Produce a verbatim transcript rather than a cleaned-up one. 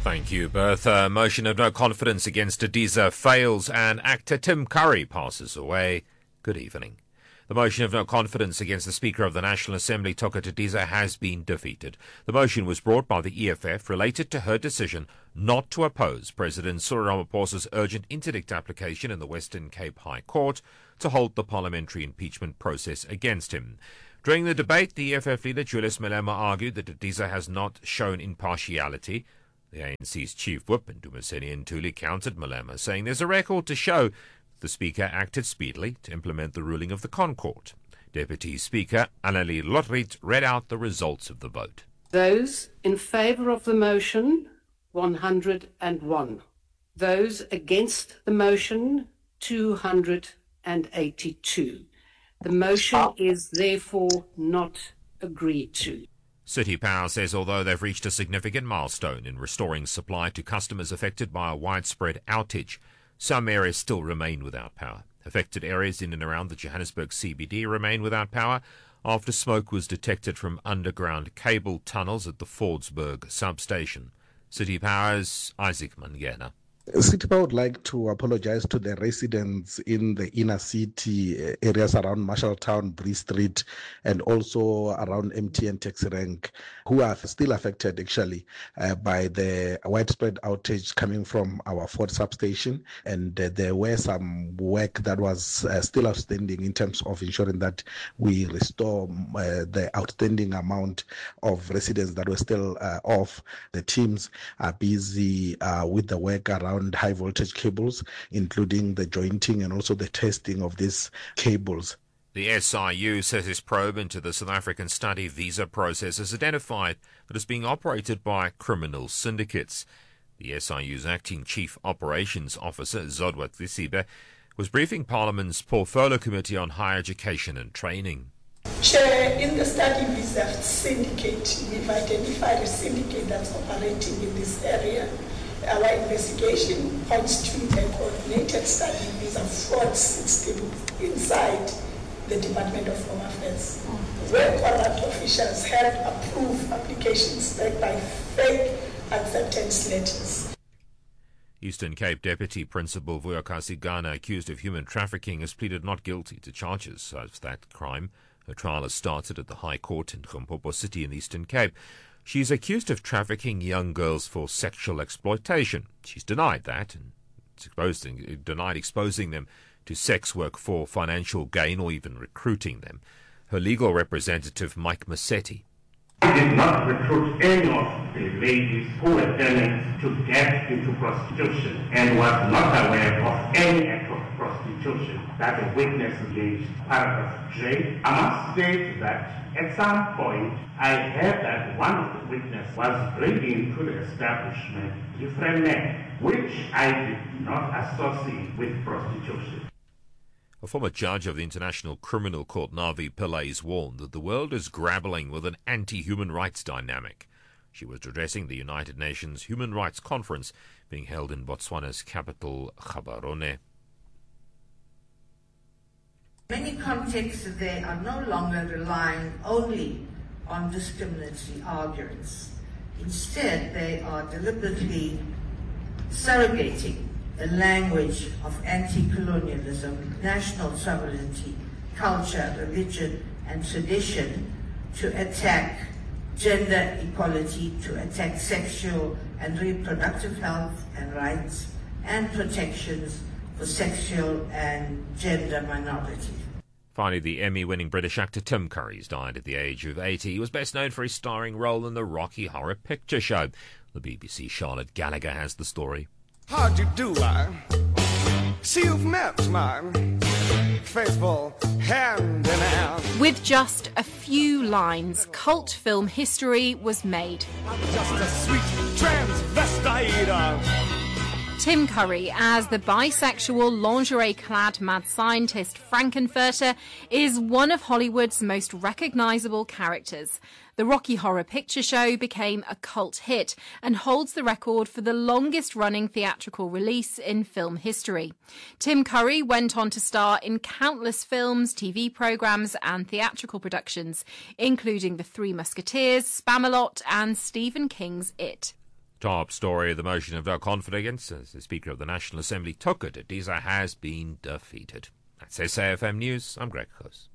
Thank you, Bertha. Motion of no confidence against Adisa fails and actor Tim Curry passes away. Good evening. The motion of no confidence against the Speaker of the National Assembly, Toka Adisa, has been defeated. The motion was brought by the E F F related to her decision not to oppose President Cyril Ramaphosa's urgent interdict application in the Western Cape High Court to halt the parliamentary impeachment process against him. During the debate, the E F F leader Julius Malema argued that Adisa has not shown impartiality. The A N C's chief whip, Ndumiseni Ntuli, countered Malema, saying there's a record to show the Speaker acted speedily to implement the ruling of the Concourt. Deputy Speaker Annelie Lotriet read out the results of the vote. Those in favour of the motion, one hundred and one. Those against the motion, two hundred eighty-two. The motion is therefore not agreed to. City Power says although they've reached a significant milestone in restoring supply to customers affected by a widespread outage, some areas still remain without power. Affected areas in and around the Johannesburg C B D remain without power after smoke was detected from underground cable tunnels at the Fordsburg substation. City Power's Isaac Mangena. City Power would like to apologize to the residents in the inner city areas around Marshalltown, Bree Street, and also around M T N Taxi Rank, who are still affected actually uh, by the widespread outage coming from our Ford substation. And uh, there were some work that was uh, still outstanding in terms of ensuring that we restore uh, the outstanding amount of residents that were still uh, off. The teams are busy uh, with the work around high voltage cables, including the jointing and also the testing of these cables. The S I U says its probe into the South African study visa process has identified that it's being operated by criminal syndicates. The S I U's acting chief operations officer, Zodwa Tlisibe, was briefing Parliament's Portfolio Committee on Higher Education and Training. Chair, in the study visa syndicate, we've identified a syndicate that's operating in this area. Our investigation points to a coordinated study visa fraud system inside the Department of Home Affairs, where corrupt officials help approve applications backed by fake acceptance letters. Eastern Cape Deputy Principal Vuyakasi Ghana, accused of human trafficking, has pleaded not guilty to charges of that crime. Her trial has started at the High Court in Limpopo City in the Eastern Cape. She's accused of trafficking young girls for sexual exploitation. She's denied that and exposing, denied exposing them to sex work for financial gain or even recruiting them. Her legal representative, Mike Massetti. I did not recruit any of the ladies who were turning to get into prostitution and was not aware of any act of prostitution that the witness engaged. Paragraph J. I must state that at some point I heard that one of the witnesses was bringing to the establishment different men, which I did not associate with prostitution. A former judge of the International Criminal Court, Navi Pillay, warned that the world is grappling with an anti-human rights dynamic. She was addressing the United Nations Human Rights Conference being held in Botswana's capital, Gaborone. In many contexts, they are no longer relying only on discriminatory arguments. Instead, they are deliberately surrogating a language of anti-colonialism, national sovereignty, culture, religion, and tradition to attack gender equality, to attack sexual and reproductive health and rights, and protections for sexual and gender minorities. Finally, the Emmy-winning British actor Tim Curry has died at the age of eighty. He was best known for his starring role in the Rocky Horror Picture Show. The B B C's Charlotte Gallagher has the story. How'd you do, man? See, you've met, man. Faithful, hand in hand. With just a few lines, cult film history was made. I'm just a sweet transvestite. Tim Curry, as the bisexual, lingerie-clad mad scientist Frankenfurter, is one of Hollywood's most recognisable characters. The Rocky Horror Picture Show became a cult hit and holds the record for the longest-running theatrical release in film history. Tim Curry went on to star in countless films, T V programmes and theatrical productions, including The Three Musketeers, Spamalot and Stephen King's It. Top story of the motion of no confidence as the Speaker of the National Assembly, Thoko Didiza, has been defeated. That's S A F M News. I'm Greg Close.